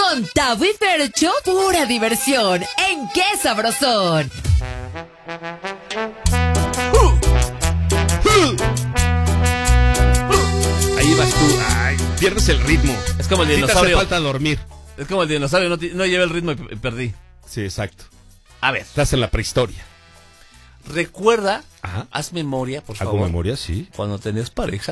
Con Tavo y Fercho, pura diversión. ¿En qué sabrosón? Ahí vas tú. Ay, pierdes el ritmo. Es como el Sí te dinosaurio. hace falta dormir. Es como el dinosaurio, no llevé el ritmo y perdí. Sí, exacto. A ver, Estás en la prehistoria. recuerda, Ajá. haz memoria, por ¿Hago favor. memoria? Sí. Cuando tenías pareja.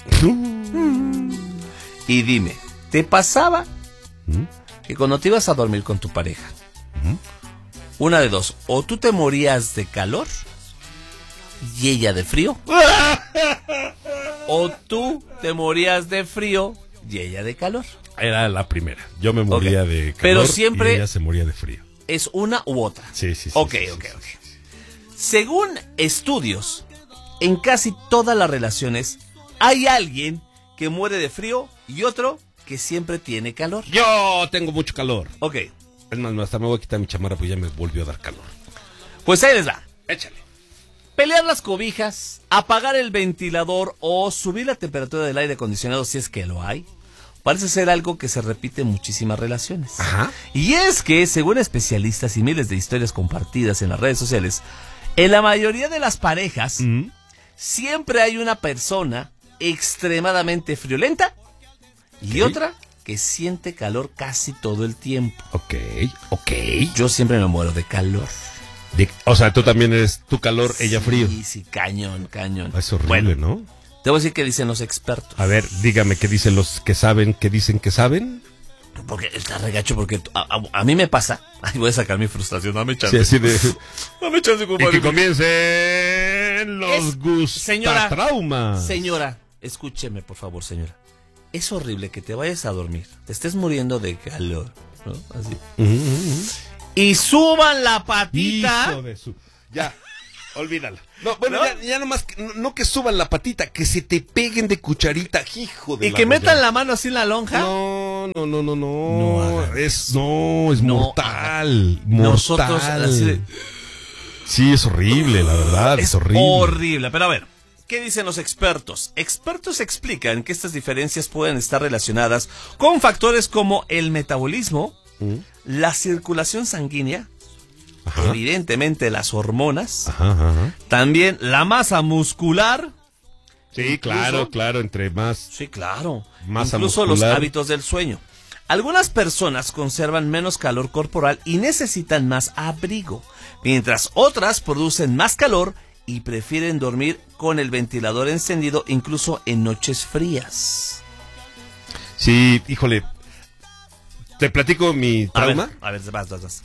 Y dime, ¿te pasaba que cuando te ibas a dormir con tu pareja, una de dos, o tú te morías de calor y ella de frío, o tú te morías de frío y ella de calor? Era la primera. Yo me moría de calor, pero siempre y ella se moría de frío. es una u otra. Sí, sí, sí. Ok. sí. Según estudios, en casi todas las relaciones hay alguien que muere de frío y otro que siempre tiene calor. Yo tengo mucho calor. Ok, Es más, hasta me voy a quitar mi chamarra, pues ya me volvió a dar calor. pues ahí les va. Échale. Pelear las cobijas, apagar el ventilador o subir la temperatura del aire acondicionado si es que lo hay, parece ser algo que se repite en muchísimas relaciones. Ajá. Y es que, según especialistas y miles de historias compartidas en las redes sociales, en la mayoría de las parejas siempre hay una persona extremadamente friolenta y otra que siente calor casi todo el tiempo. Ok. Yo siempre me muero de calor. O sea, tú también eres tu calor, ella frío. Sí, cañón. Es horrible, Bueno, ¿no? te voy a decir qué dicen los expertos. A ver, dígame qué dicen los que saben, qué dicen que saben. Porque está regacho, porque a mí me pasa. Ay, voy a sacar mi frustración, dame chance. Sí, así de... Dame chance, Y compadre. que comiencen los gustatraumas. Señora, escúcheme, por favor, señora. Es horrible que te vayas a dormir, te estés muriendo de calor, ¿no? Así. Y suban la patita. Hijo de su... Ya, olvídalo. No, bueno, ¿no? ya nomás, no que suban la patita, que se te peguen de cucharita, hijo de Y la que metan rayada. la mano así en la lonja. No. hagan Es No mortal. Nosotros, así de- Sí, es horrible, la verdad, es horrible. horrible. Pero a ver, ¿qué dicen los expertos? Expertos explican que estas diferencias pueden estar relacionadas con factores como el metabolismo, la circulación sanguínea, Ajá. evidentemente las hormonas, Ajá. también la masa muscular. Sí, Incluso- claro, entre más... Sí, claro. Masa Incluso muscular. los hábitos del sueño. Algunas personas conservan menos calor corporal y necesitan más abrigo, mientras otras producen más calor y prefieren dormir con el ventilador encendido incluso en noches frías. Sí, híjole. ¿Te platico mi trauma? A ver, vas.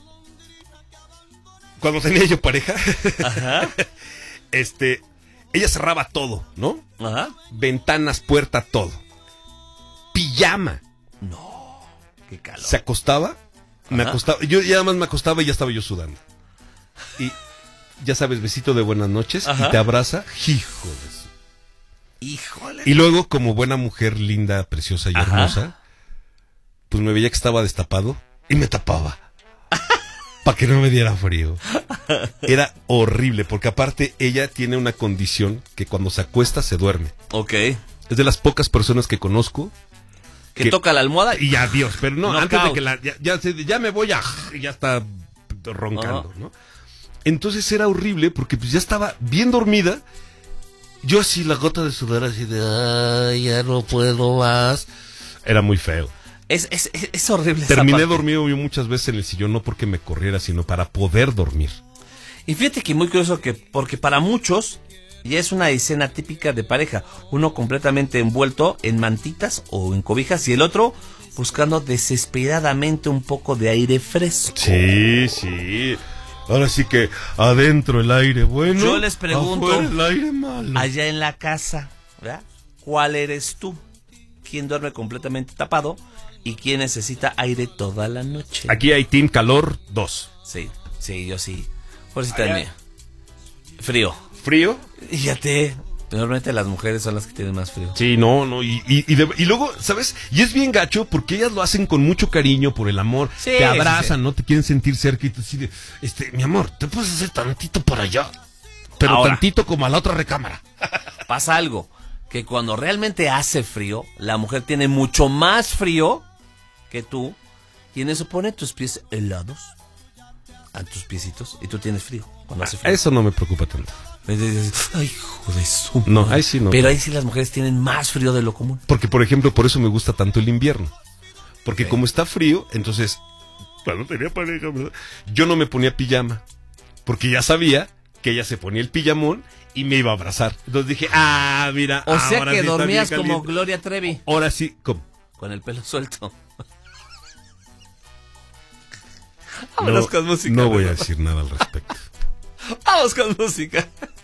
Cuando tenía yo pareja, Ajá. ella cerraba todo, ¿no? Ajá. Ventanas, puerta, todo. Pijama. Qué calor. Se acostaba, me Ajá. acostaba, yo ya nada más me acostaba y ya estaba yo sudando. Y ya sabes, besito de buenas noches, Ajá. y te abraza, hijo de su... Híjole. Y luego, como buena mujer linda, preciosa y Ajá. hermosa, pues me veía que estaba destapado y me tapaba. Para que no me diera frío. Era horrible, porque aparte ella tiene una condición que cuando se acuesta se duerme. Ok. Es de las pocas personas que conozco. Que toca la almohada Y adiós, pero no, antes de Knockout. que ya me voy y ya está roncando, ¿no? Entonces era horrible porque pues ya estaba bien dormida. Yo así, la gota de sudor así de, ay, ya no puedo más. Era muy feo. Es horrible esa Terminé parte. dormido yo muchas veces en el sillón, no porque me corriera, sino para poder dormir. Y fíjate que muy curioso porque para muchos ya es una escena típica de pareja. Uno completamente envuelto en mantitas o en cobijas y el otro buscando desesperadamente un poco de aire fresco. Sí. Ahora sí que adentro el aire bueno. Yo les pregunto, afuera el aire malo. allá en la casa, ¿verdad? ¿Cuál eres tú? ¿Quién duerme completamente tapado y quién necesita aire toda la noche? Aquí hay Team Calor 2. Sí, yo sí. Pobrecita Allá. mía. Frío. ¿Frío? Fíjate, normalmente las mujeres son las que tienen más frío. Sí, no, y luego, ¿sabes? Y es bien gacho porque ellas lo hacen con mucho cariño, por el amor. Sí, te abrazan, sí. ¿no? Te quieren sentir cerca y tú así de, mi amor, ¿te puedes hacer tantito para allá? Pero Ahora. tantito como a la otra recámara. Pasa algo, que cuando realmente hace frío, la mujer tiene mucho más frío que tú, Y en eso pone tus pies helados a tus piecitos y tú tienes frío cuando hace frío. Eso no me preocupa tanto. Ay, hijo de su No, madre. ahí sí no. Pero ahí sí las mujeres tienen más frío de lo común. Porque, por ejemplo, por eso me gusta tanto el invierno. Porque Ok. como está frío, entonces, cuando tenía pareja, ¿verdad? Yo no me ponía pijama. Porque ya sabía que ella se ponía el pijamón y me iba a abrazar. Entonces dije, mira, O sea ahora que sí está dormías bien como caliente. Gloria Trevi, Ahora sí, ¿cómo? con el pelo suelto. No, Vámonos con música. no voy a Rulo. decir nada al respecto. Vamos con música.